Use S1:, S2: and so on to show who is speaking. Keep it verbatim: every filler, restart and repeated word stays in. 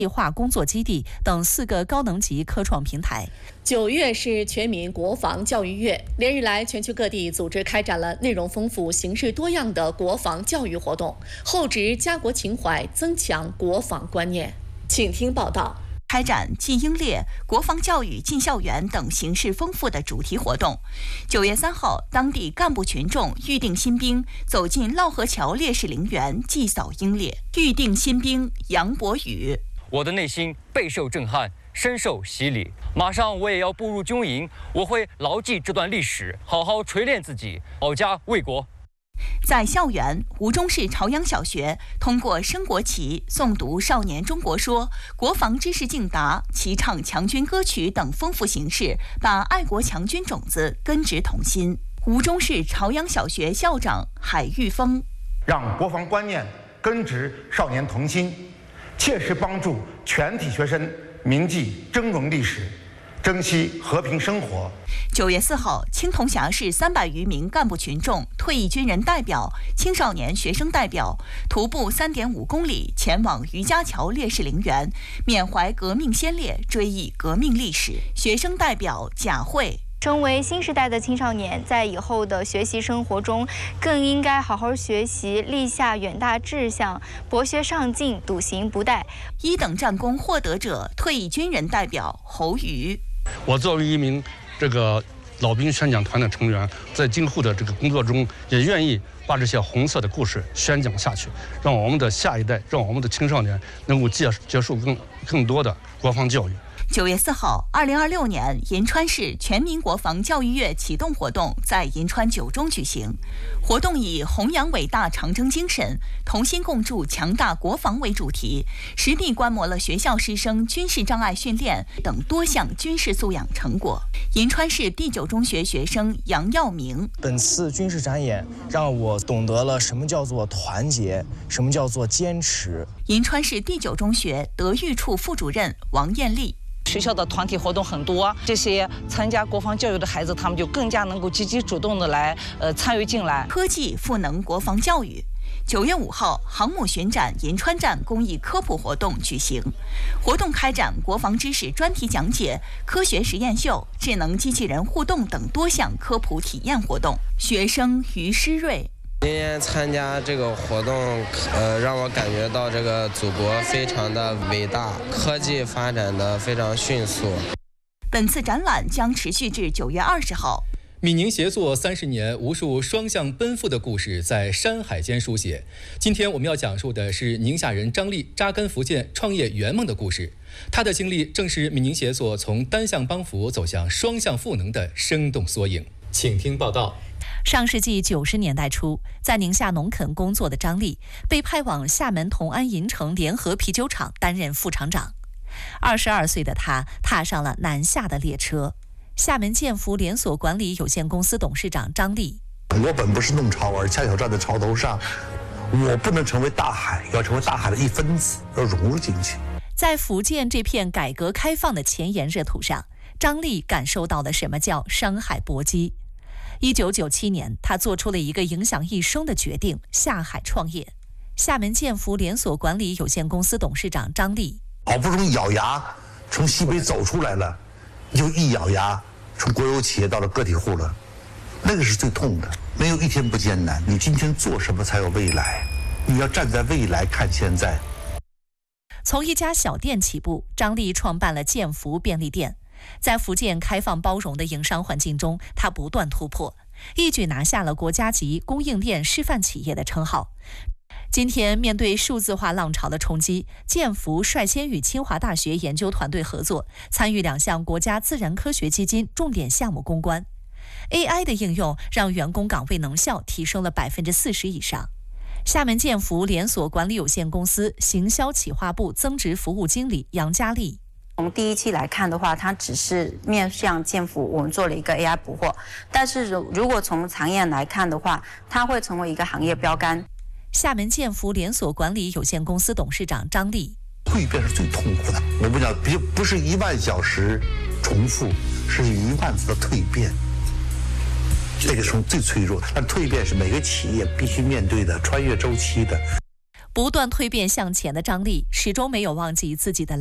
S1: 计划工作基地等四个高能级科创平台。
S2: 九月是全民国防教育月，连日来，全区各地组织开展了内容丰富、形式多样的国防教育活动，厚植家国情怀，增强国防观念。请听报道。
S3: 开展进英烈、国防教育进校园等形式丰富的主题活动。九月三号，当地干部群众预定新兵走进涝河桥烈士陵园祭扫英烈。预定新兵杨博宇：
S4: 我的内心备受震撼，深受洗礼。马上我也要步入军营，我会牢记这段历史，好好锤炼自己，保家卫国。
S3: 在校园，吴忠市朝阳小学通过升国旗、诵读少年中国说、国防知识竞答、齐唱强军歌曲等丰富形式，把爱国强军种子根植童心。吴忠市朝阳小学校长海玉峰：
S5: 让国防观念根植少年童心，切实帮助全体学生铭记峥嵘历史，珍惜和平生活。
S3: 九月四号，青铜峡市三百余名干部群众、退役军人代表、青少年学生代表徒步三点五公里前往余家桥烈士陵园，缅怀革命先烈，追忆革命历史。学生代表贾慧：
S6: 成为新时代的青少年，在以后的学习生活中，更应该好好学习，立下远大志向，博学上进，笃行不怠。
S3: 一等战功获得者、退役军人代表侯瑜：
S7: 我作为一名这个老兵宣讲团的成员，在今后的这个工作中，也愿意把这些红色的故事宣讲下去，让我们的下一代，让我们的青少年能够接接受更更多的国防教育。
S3: 九月四号，二零二六年银川市全民国防教育月启动活动在银川九中举行。活动以弘扬伟大长征精神、同心共筑强大国防为主题，实地观摩了学校师生军事障碍训练等多项军事素养成果。银川市第九中学学生杨耀明：
S8: 本次军事展演让我懂得了什么叫做团结，什么叫做坚持。
S3: 银川市第九中学德育处副主任王艳丽：
S9: 学校的团体活动很多，这些参加国防教育的孩子，他们就更加能够积极主动的来呃参与进来。
S3: 科技赋能国防教育。九月五号，航母巡展银川站公益科普活动举行，活动开展国防知识专题讲解、科学实验秀、智能机器人互动等多项科普体验活动。学生于诗瑞：
S10: 今天参加这个活动，呃，让我感觉到这个祖国非常的伟大，科技发展的非常迅速。
S3: 本次展览将持续至九月二十号。
S11: 闽宁协作三十年，无数双向奔赴的故事在山海间书写。今天我们要讲述的是宁夏人张丽扎根福建创业圆梦的故事。他的经历正是闽宁协作从单向帮扶走向双向赋能的生动缩影。请听报道。
S1: 上世纪九十年代初，在宁夏农垦工作的张丽被派往厦门同安银城联合啤酒厂担任副厂长。二十二岁的他踏上了南下的列车。厦门建福连锁管理有限公司董事长张丽：
S12: 我本不是弄潮儿，恰巧站在潮头上，我不能成为大海，要成为大海的一分子，要融入进去。
S1: 在福建这片改革开放的前沿热土上，张丽感受到了什么叫山海搏击。一九九七年，他做出了一个影响一生的决定：下海创业。厦门建福连锁管理有限公司董事长张丽：
S12: 好不容易咬牙从西北走出来了，又一咬牙从国有企业到了个体户了，那个是最痛的。没有一天不艰难，你今天做什么才有未来？你要站在未来看现在。
S1: 从一家小店起步，张丽创办了建福便利店。在福建开放包容的营商环境中，他不断突破，一举拿下了国家级供应链示范企业的称号。今天面对数字化浪潮的冲击，建福率先与清华大学研究团队合作，参与两项国家自然科学基金重点项目攻关。A I 的应用让员工岗位能效提升了百分之四十以上。厦门建福连锁管理有限公司行销企划部增值服务经理杨佳丽：
S13: 从第一期来看的话，它只是面向建福，我们做了一个 A I 捕获。但是如果从长远来看的话，它会成为一个行业标杆。
S1: 厦门建福连锁管理有限公司董事长张丽：
S12: 蜕变是最痛苦的。我不讲，不不是一万小时重复，是一万次的蜕变。这个是最脆弱的，但蜕变是每个企业必须面对的，穿越周期的。
S1: 不断蜕变向前的张力，始终没有忘记自己的